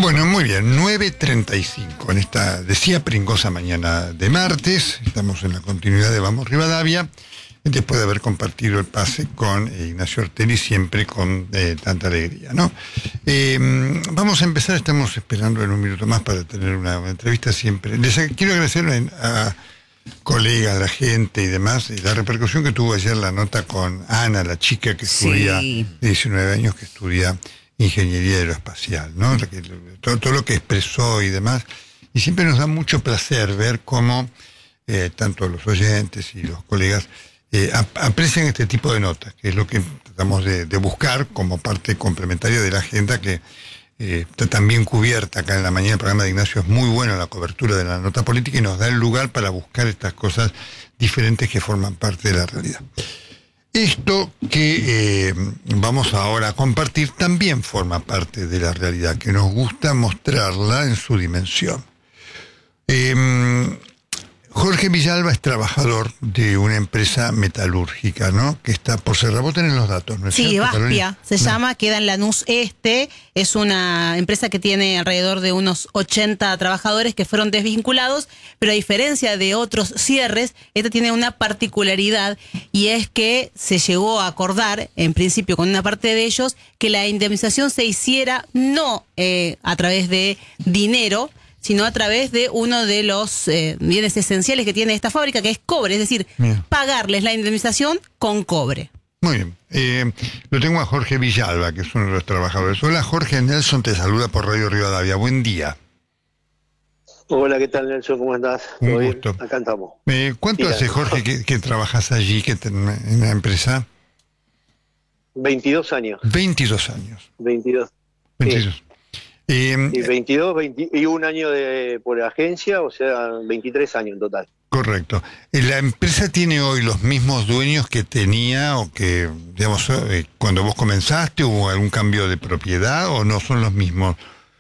Bueno, muy bien, 9:35 en esta, decía, pringosa mañana de martes. Estamos en la continuidad de Vamos Rivadavia, después de haber compartido el pase con Ignacio Ortelli, siempre con tanta alegría, ¿no? Vamos a empezar, estamos esperando en un minuto más para tener una entrevista siempre. Les quiero agradecer a colegas, la gente y demás, la repercusión que tuvo ayer la nota con Ana, la chica que estudia, de 19 años, que estudia ingeniería aeroespacial, ¿no? Todo lo que expresó y demás. Y siempre nos da mucho placer ver cómo tanto los oyentes y los colegas aprecian este tipo de notas, que es lo que tratamos de buscar como parte complementaria de la agenda que está también cubierta acá en la mañana. El programa de Ignacio es muy bueno, la cobertura de la nota política, y nos da el lugar para buscar estas cosas diferentes que forman parte de la realidad. Esto que vamos ahora a compartir también forma parte de la realidad, que nos gusta mostrarla en su dimensión. Jorge Villalba es trabajador de una empresa metalúrgica, ¿no? Que está por cerrar. Vos tenés los datos, ¿no es cierto? Sí, Baspia se llama, queda en Lanús Este. Es una empresa que tiene alrededor de unos 80 trabajadores que fueron desvinculados, pero a diferencia de otros cierres, esta tiene una particularidad, y es que se llegó a acordar, en principio con una parte de ellos, que la indemnización se hiciera no a través de dinero, sino a través de uno de los bienes esenciales que tiene esta fábrica, que es cobre, es decir, pagarles la indemnización con cobre. Muy bien. Lo tengo a Jorge Villalba, que es uno de los trabajadores. Hola, Jorge. Nelson te saluda por Radio Rivadavia. Buen día. Hola, ¿qué tal, Nelson? ¿Cómo estás? Un ¿Todo gusto. bien? Acá estamos. ¿Cuánto hace, Jorge, que trabajas allí, en la empresa? 22 años. 22 años. 22. 22. Sí. Y 22, 21 años por agencia, o sea, 23 años en total. Correcto. ¿La empresa tiene hoy los mismos dueños que tenía, o que, digamos, cuando vos comenzaste, hubo algún cambio de propiedad, o no son los mismos?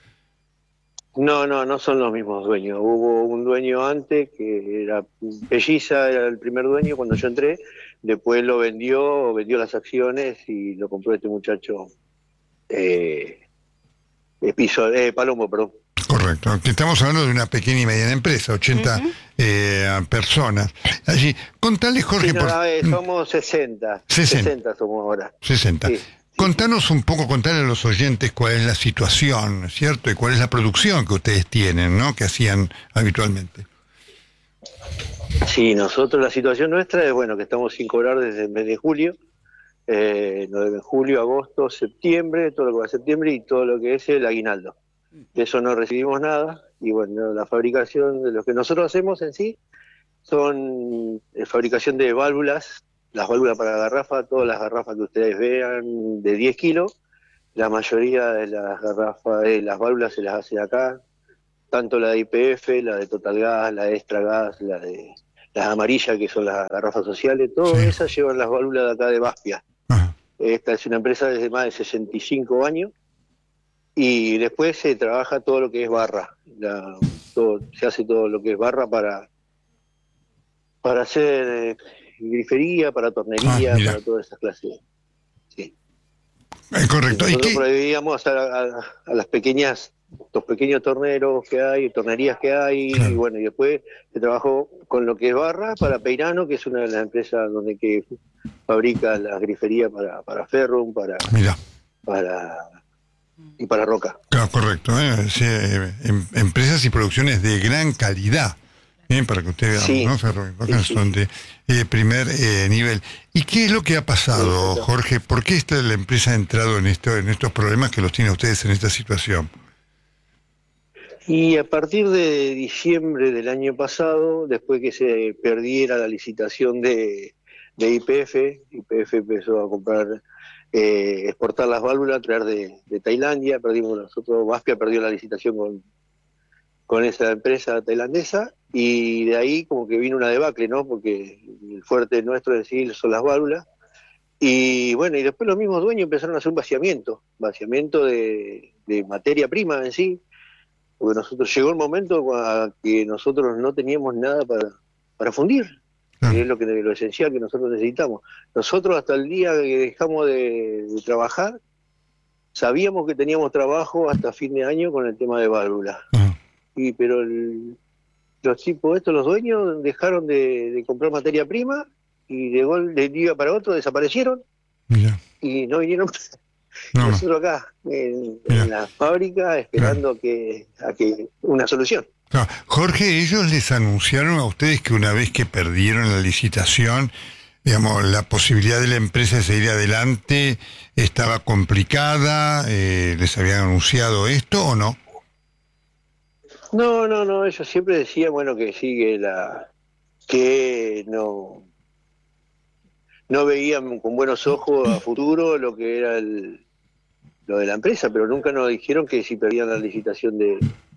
No son los mismos dueños. Hubo un dueño antes que era Pelliza, era el primer dueño cuando yo entré. Después lo vendió las acciones y lo compró este muchacho. Palomo, perdón. Correcto, que estamos hablando de una pequeña y mediana empresa, 80 personas. Allí, contale, Jorge. Sí, somos 60. 60 somos ahora. 60. Sí. Contanos un poco, contale a los oyentes cuál es la situación, ¿cierto? Y cuál es la producción que ustedes tienen, ¿no? Que hacían habitualmente. Sí, nosotros, la situación nuestra es, bueno, que estamos sin cobrar desde el mes de julio. Julio, agosto, septiembre, todo lo que va a septiembre y todo lo que es el aguinaldo. De eso no recibimos nada, y bueno, la fabricación de lo que nosotros hacemos en sí son fabricación de válvulas, las válvulas para garrafa, todas las garrafas que ustedes vean de 10 kilos, la mayoría de las garrafas, las válvulas se las hace acá, tanto la de IPF, la de Total Gas, la de Extra Gas, la de las amarillas, que son las garrafas sociales, todas esas llevan las válvulas de acá de Baspia. Esta es una empresa desde más de 65 años, y después se trabaja todo lo que es barra. Se hace todo lo que es barra para hacer grifería, para tornería, para todas esas clases. Sí. Correcto. Nosotros prohibíamos a las pequeñas, los pequeños torneros que hay, tornerías que hay, y bueno, y después se trabajó con lo que es barra para Peirano, que es una de las empresas donde que fabrica las griferías para Ferrum, y para Roca. Claro, correcto. Sí, empresas y producciones de gran calidad. Para que ustedes vean, ¿no? Ferrum y Roca son de primer nivel. ¿Y qué es lo que ha pasado, Jorge? ¿Por qué la empresa ha entrado en estos problemas que los tiene ustedes en esta situación? Y a partir de diciembre del año pasado, después que se perdiera la licitación de YPF empezó a comprar, exportar las válvulas, traer de Tailandia. Nosotros, Baspia perdió la licitación con esa empresa tailandesa, y de ahí como que vino una debacle, ¿no? Porque el fuerte nuestro en sí son las válvulas. Y bueno, y después los mismos dueños empezaron a hacer un vaciamiento de materia prima en sí. Porque llegó el momento que nosotros no teníamos nada para fundir, que es lo esencial que nosotros necesitamos. Nosotros hasta el día que dejamos de trabajar, sabíamos que teníamos trabajo hasta fin de año con el tema de válvulas. Pero los tipos estos, los dueños, dejaron de comprar materia prima y de un día para otro desaparecieron. Mira. Y no vinieron. No, Nosotros acá en la fábrica esperando a que una solución. Claro. Jorge, ellos les anunciaron a ustedes que una vez que perdieron la licitación, digamos, la posibilidad de la empresa de seguir adelante estaba complicada. ¿Les habían anunciado esto o no? No, ellos siempre decían, bueno, que sí, que no veían con buenos ojos a futuro lo que era lo de la empresa, pero nunca nos dijeron que si perdían la licitación de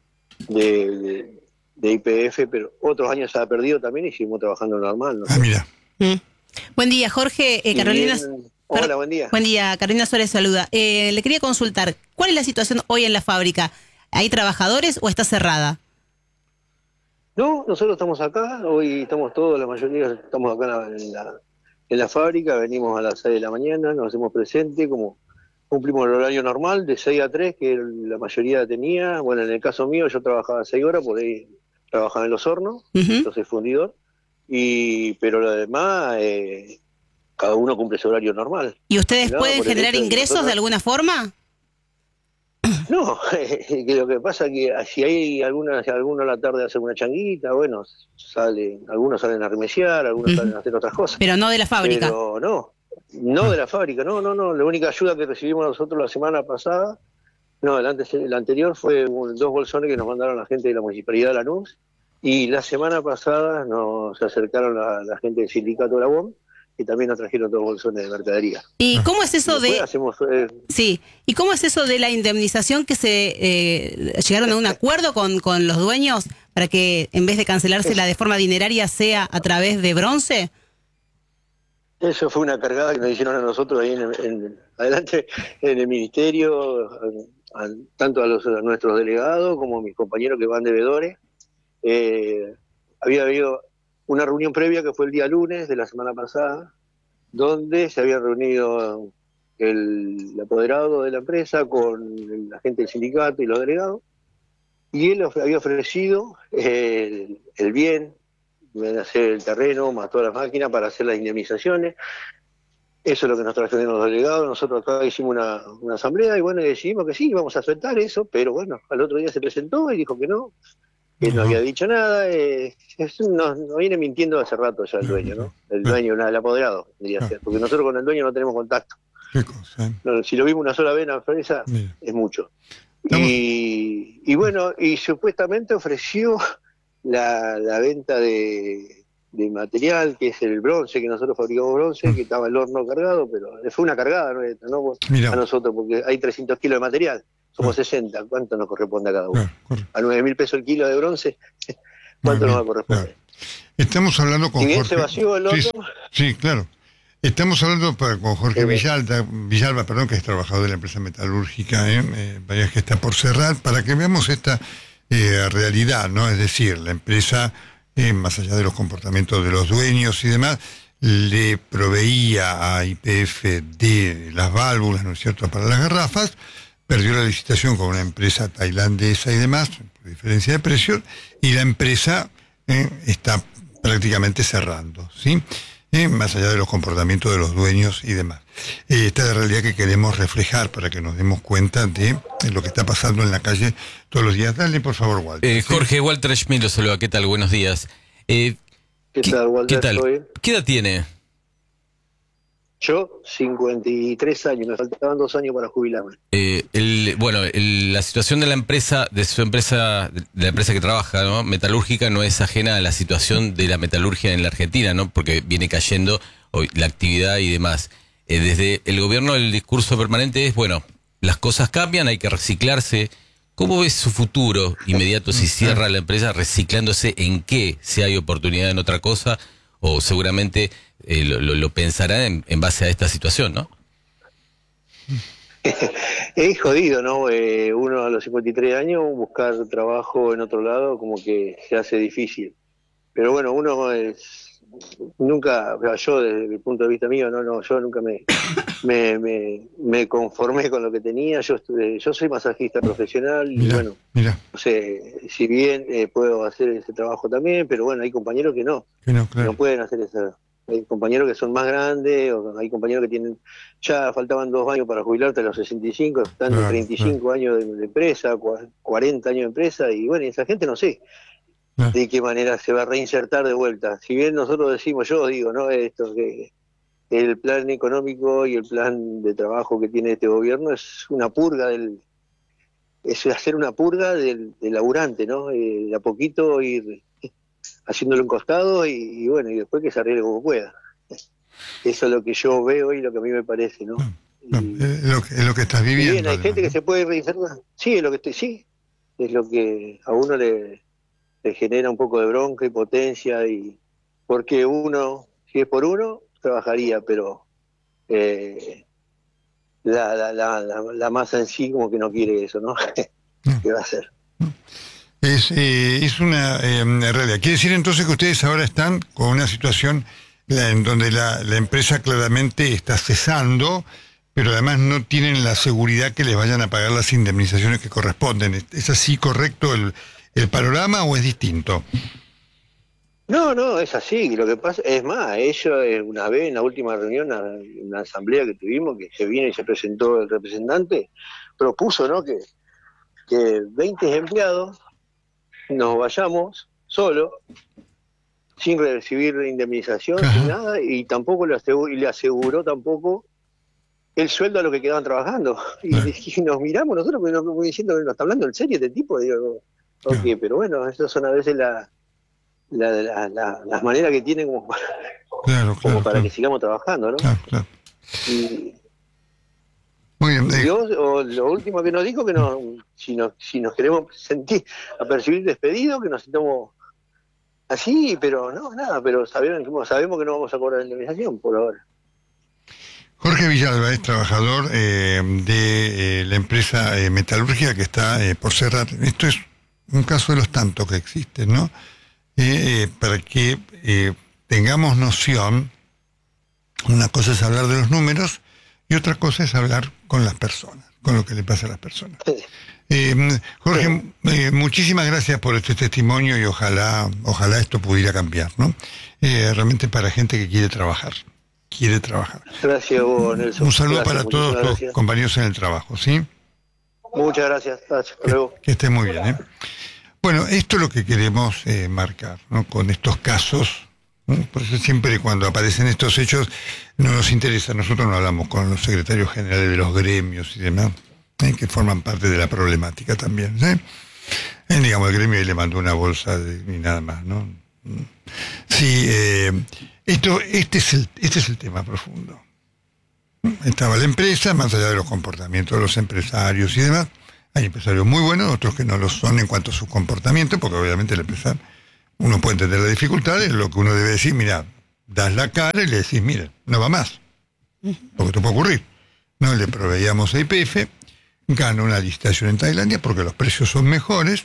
YPF, pero otros años se ha perdido también y seguimos trabajando normal, ¿no? Mira. Buen día, Jorge. Carolina. Hola, buen día. Buen día, Carolina Suárez saluda. Le quería consultar, ¿cuál es la situación hoy en la fábrica? ¿Hay trabajadores o está cerrada? No, nosotros estamos acá, hoy estamos todos, la mayoría estamos acá en la fábrica, venimos a las 6 de la mañana, nos hacemos presente, como cumplimos el horario normal de 6 a 3, que la mayoría tenía. Bueno, en el caso mío yo trabajaba 6 horas, por ahí trabajaba en los hornos, entonces fundidor, pero lo demás, cada uno cumple su horario normal. ¿Y ustedes pueden generar ingresos de alguna forma? No, que lo que pasa es que si hay alguno a la tarde hace una changuita, bueno, algunos salen a remesear, algunos salen a hacer otras cosas. Pero no de la fábrica. Pero no de la fábrica, no. La única ayuda que recibimos nosotros la semana pasada, la anterior fue 2 bolsones que nos mandaron la gente de la Municipalidad de Lanús, y la semana pasada nos acercaron la gente del sindicato de la UOM, y también nos trajeron 2 bolsones de mercadería. ¿Y cómo es eso Sí. ¿Y cómo es eso de la indemnización que se llegaron a un acuerdo con los dueños para que en vez de cancelársela de forma dineraria sea a través de bronce? Eso fue una cargada que nos hicieron a nosotros ahí adelante en el ministerio, tanto a nuestros delegados como a mis compañeros que van de veedores. Había habido una reunión previa que fue el día lunes de la semana pasada, donde se había reunido el apoderado de la empresa con la gente del sindicato y los delegados, y él había ofrecido el bien de hacer el terreno más todas las máquinas para hacer las indemnizaciones. Eso es lo que nos trajeron los delegados. Nosotros acá hicimos una asamblea y bueno, decidimos que sí, íbamos a aceptar eso, pero bueno, al otro día se presentó y dijo que no había dicho nada. Nos viene mintiendo hace rato ya el dueño, ¿no? El dueño, el apoderado, diría ser, porque nosotros con el dueño no tenemos contacto. ¿Qué cosa? No, si lo vimos una sola vez en la empresa, es mucho. Y bueno, y supuestamente ofreció la venta de material, que es el bronce, que nosotros fabricamos bronce, que estaba el horno cargado, pero fue una cargada, ¿no? A nosotros, porque hay 300 kilos de material, somos 60, ¿cuánto nos corresponde a cada uno? A 9.000 pesos el kilo de bronce, ¿cuánto nos va a corresponder? Estamos hablando con Jorge. Jorge. Se vació el horno. Sí, claro. Estamos hablando con Jorge Villalba, perdón, que es trabajador de la empresa metalúrgica, vaya que está por cerrar, para que veamos esta realidad, ¿no? Es decir, la empresa, más allá de los comportamientos de los dueños y demás, le proveía a YPF de las válvulas, ¿no es cierto?, para las garrafas, perdió la licitación con una empresa tailandesa y demás, por diferencia de precios, y la empresa está prácticamente cerrando, ¿sí? Más allá de los comportamientos de los dueños y demás. Esta es la realidad que queremos reflejar para que nos demos cuenta de lo que está pasando en la calle todos los días. Dale, por favor, Walter. Jorge, Walter Schmidt lo saluda. ¿Qué tal? Buenos días. ¿Qué tal, Walter? ¿Qué tal? ¿Qué edad tiene? Yo, 53 años, me faltaban 2 años para jubilarme. La situación de la empresa, de la empresa que trabaja, ¿no?, metalúrgica, no es ajena a la situación de la metalurgia en la Argentina, ¿no?, porque viene cayendo hoy la actividad y demás. Desde el gobierno el discurso permanente es, bueno, las cosas cambian, hay que reciclarse. ¿Cómo ves su futuro inmediato si cierra la empresa reciclándose en qué? Si hay oportunidad en otra cosa, o seguramente lo pensará en base a esta situación, ¿no? Es jodido, ¿no? Uno a los 53 años buscar trabajo en otro lado como que se hace difícil. Pero bueno, uno nunca, yo desde el punto de vista mío, yo nunca me me conformé con lo que tenía. Yo soy masajista profesional y Mira, bueno, mira, no sé, si bien puedo hacer ese trabajo también, pero bueno, hay compañeros que no que no, claro. pueden hacer eso. Hay compañeros que son más grandes, o hay compañeros que tienen, ya faltaban 2 años para jubilarte a los 65, están de Claro, 35 años de empresa, 40 años de empresa, y bueno, y esa gente no sé claro. de qué manera se va a reinsertar de vuelta. Si bien nosotros decimos, yo digo, ¿no? Esto que el plan económico y el plan de trabajo que tiene este gobierno es una purga es hacer una purga del laburante, ¿no? De a poquito ir haciéndolo un costado y bueno, y después que se arregle como pueda. Eso es lo que yo veo y lo que a mí me parece, ¿no? No, Y, es lo que estás y viviendo. bien, hay gente que además, se puede reinsertar. Sí, es lo que sí, es lo que a uno le genera un poco de bronca y potencia, y porque uno, si es por uno, trabajaría, pero la masa en sí como que no quiere eso, ¿no? ¿no? ¿Qué va a hacer? Es una realidad. Quiere decir entonces que ustedes ahora están con una situación en donde la empresa claramente está cesando, pero además no tienen la seguridad que les vayan a pagar las indemnizaciones que corresponden. ¿Es así correcto el panorama o es distinto? No, es así. Lo que pasa es más, ellos una vez en la última reunión, en una asamblea que tuvimos, que se vino y se presentó el representante, propuso, ¿no? Que 20 empleados nos vayamos solo, sin recibir indemnización, Ajá. sin nada, y tampoco le aseguró tampoco el sueldo a los que quedaban trabajando. Y nos miramos nosotros, porque nos diciendo, ¿nos está hablando en serio este tipo? Digo, ok, Claro. pero bueno, esas son a veces las maneras que tienen Claro, como para claro. que sigamos trabajando, ¿no? Claro. Y Muy bien. Dios, o lo último que nos dijo, que si nos queremos sentir, a percibir despedidos, que nos sintamos así, pero no, nada, pero sabemos que no vamos a cobrar indemnización por ahora. Jorge Villalba es trabajador de la empresa metalúrgica que está por cerrar. Esto es un caso de los tantos que existen, ¿no? Para que tengamos noción, una cosa es hablar de los números y otra cosa es hablar con las personas, con lo que le pasa a las personas. Jorge, muchísimas gracias por este testimonio y ojalá esto pudiera cambiar, ¿no? Realmente para gente que quiere trabajar. Gracias vos, Nelson. Un saludo Gracias, para todos tus gracias. compañeros en el trabajo, ¿sí? Muchas gracias. Hasta luego. Que esté muy bien, ¿eh? Bueno, esto es lo que queremos marcar, ¿no? Con estos casos, ¿no? Por eso siempre cuando aparecen estos hechos no nos interesa. Nosotros no hablamos con los secretarios generales de los gremios y demás, que forman parte de la problemática también, ¿sí? Digamos, el gremio le mandó una bolsa y nada más, ¿no? Sí, este es el tema profundo. Estaba la empresa, más allá de los comportamientos de los empresarios y demás. Hay empresarios muy buenos, otros que no lo son en cuanto a su comportamiento, porque obviamente el empresario, uno puede entender las dificultades, lo que uno debe decir, mira, das la cara y le decís, mira, no va más, porque esto puede ocurrir. No le proveíamos a YPF, gana una licitación en Tailandia porque los precios son mejores,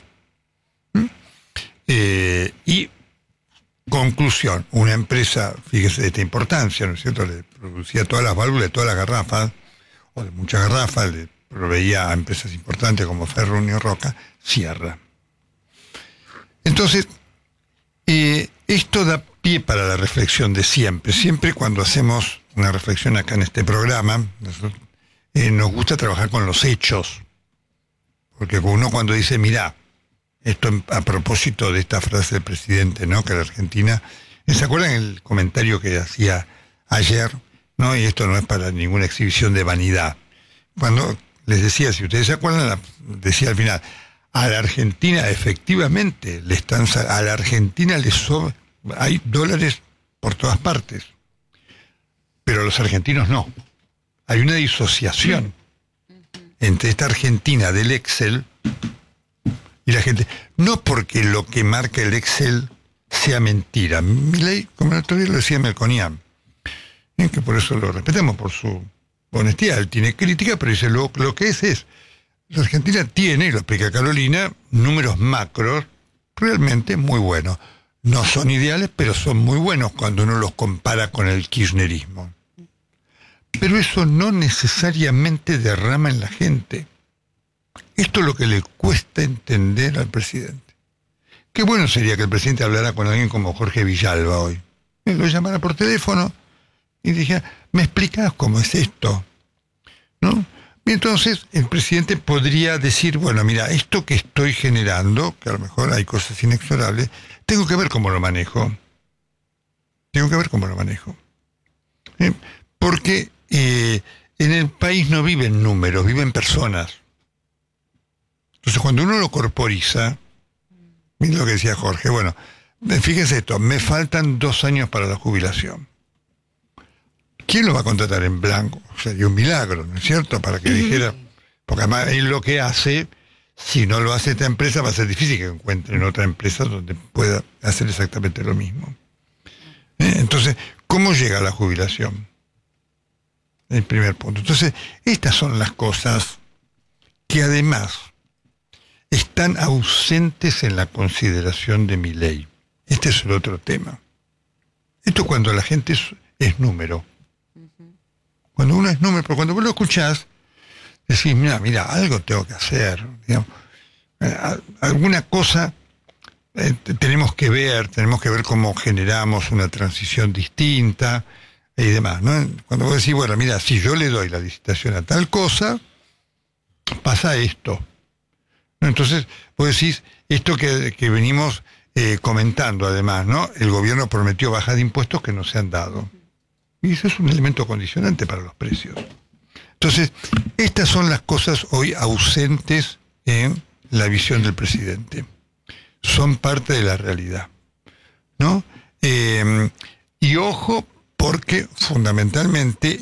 y conclusión, una empresa, fíjese de esta importancia, ¿no es cierto?, le producía todas las válvulas de todas las garrafas, o de muchas garrafas, le proveía a empresas importantes como Ferro Unión Roca, cierra. Entonces, esto da pie para la reflexión de siempre cuando hacemos una reflexión acá en este programa, nos gusta trabajar con los hechos, porque uno cuando dice, mirá, esto a propósito de esta frase del presidente, ¿no?, que la Argentina, ¿se acuerdan el comentario que hacía ayer? ¿No? Y esto no es para ninguna exhibición de vanidad. Cuando les decía, si ustedes se acuerdan, decía al final, a la Argentina efectivamente a la Argentina le sobra, hay dólares por todas partes, pero a los argentinos no. Hay una disociación entre esta Argentina del Excel y la gente, no porque lo que marca el Excel sea mentira. Milei, como el otro día lo decía Melconian, que por eso lo respetamos, por su honestidad. Él tiene crítica, pero dice lo que es. La Argentina tiene, y lo explica Carolina, números macros realmente muy buenos. No son ideales, pero son muy buenos cuando uno los compara con el kirchnerismo. pero eso no necesariamente derrama en la gente. Esto es lo que le cuesta entender al presidente. Qué bueno sería que el presidente hablara con alguien como Jorge Villalba hoy. Lo llamara por teléfono y dijera, ¿me explicás cómo es esto? ¿No? Y entonces el presidente podría decir, bueno, mira, esto que estoy generando, que a lo mejor hay cosas inexorables, tengo que ver cómo lo manejo. Porque en el país no viven números, viven personas. Entonces cuando uno lo corporiza, mira lo que decía Jorge, bueno, fíjense esto, me faltan 2 años para la jubilación. ¿Quién lo va a contratar en blanco? Sería un milagro, ¿no es cierto? Para que dijera, porque además él lo que hace, si no lo hace esta empresa, va a ser difícil que encuentren otra empresa donde pueda hacer exactamente lo mismo. Entonces, ¿cómo llega a la jubilación? El primer punto. Entonces, estas son las cosas que además están ausentes en la consideración de Milei. Este es el otro tema. Esto cuando la gente es número. Cuando uno es número, pero cuando vos lo escuchás, decís, mira, algo tengo que hacer. Digamos, alguna cosa tenemos que ver cómo generamos una transición distinta y demás, ¿no? Cuando vos decís, bueno, mira, si yo le doy la licitación a tal cosa, pasa esto. Entonces, vos decís, esto que venimos comentando además, ¿no? El gobierno prometió bajar de impuestos que no se han dado. Y eso es un elemento condicionante para los precios. Entonces, estas son las cosas hoy ausentes en la visión del presidente. Son parte de la realidad, ¿no? Y ojo, porque fundamentalmente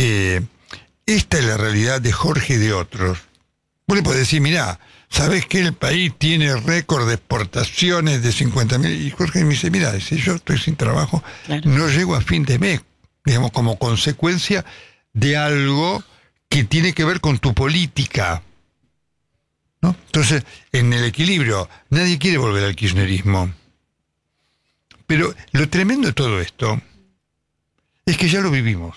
esta es la realidad de Jorge y de otros. Vos le podés decir, mirá, ¿sabés que el país tiene récord de exportaciones de 50.000? Y Jorge me dice, mira, si yo estoy sin trabajo, claro, no llego a fin de mes, digamos, como consecuencia de algo que tiene que ver con tu política, ¿no? Entonces, en el equilibrio, nadie quiere volver al kirchnerismo. Pero lo tremendo de todo esto es que ya lo vivimos.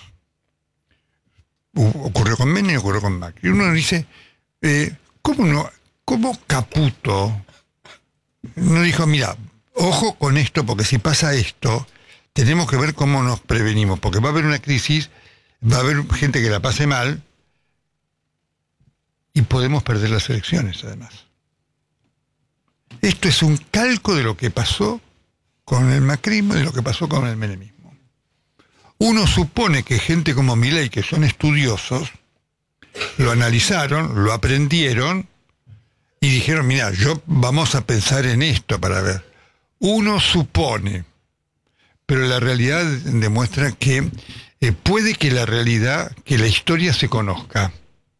Ocurrió con Menem y ocurrió con Macri. Y uno dice, ¿cómo Caputo no dijo, mira, ojo con esto, porque si pasa esto, tenemos que ver cómo nos prevenimos, porque va a haber una crisis, va a haber gente que la pase mal, y podemos perder las elecciones, además. Esto es un calco de lo que pasó con el macrismo y de lo que pasó con el menemismo. Uno supone que gente como Milei, que son estudiosos, lo analizaron, lo aprendieron y dijeron, mira, vamos a pensar en esto para ver. Uno supone, pero la realidad demuestra que puede que la historia se conozca.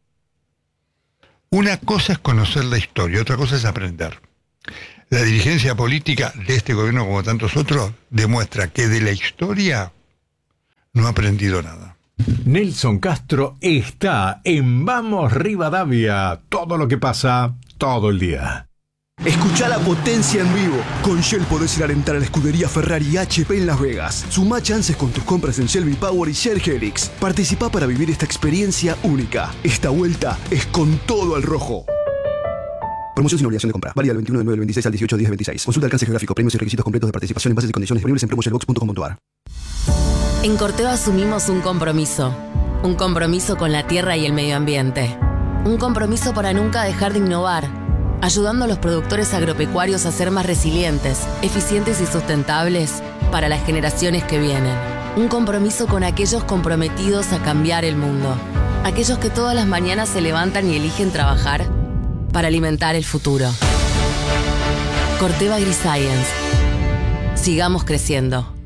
Una cosa es conocer la historia, otra cosa es aprender. La dirigencia política de este gobierno, como tantos otros, demuestra que de la historia no ha aprendido nada. Nelson Castro está en Vamos Rivadavia. Todo lo que pasa, todo el día. Escuchá la potencia en vivo. Con Shell podés ir a alentar a la escudería Ferrari HP en Las Vegas. Sumá chances con tus compras en Shell V-Power y Shell Helix. Participá para vivir esta experiencia única. Esta vuelta es con todo al rojo. Promoción sin obligación de compra. Válida del 21 de 9 del 26 al 18 de 10 del 26. Consulta alcance geográfico, premios y requisitos completos de participación en bases y condiciones disponibles en promoshellbox.com.ar. En Corteva asumimos un compromiso. Un compromiso con la tierra y el medio ambiente. Un compromiso para nunca dejar de innovar, ayudando a los productores agropecuarios a ser más resilientes, eficientes y sustentables para las generaciones que vienen. Un compromiso con aquellos comprometidos a cambiar el mundo. Aquellos que todas las mañanas se levantan y eligen trabajar para alimentar el futuro. Corteva AgriScience. Sigamos creciendo.